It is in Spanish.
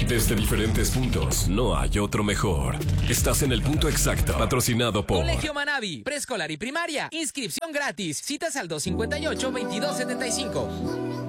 Desde diferentes puntos, no hay otro mejor. Estás en el punto exacto, patrocinado por Colegio Manavi, preescolar y primaria. Inscripción gratis. Citas al 258-2275.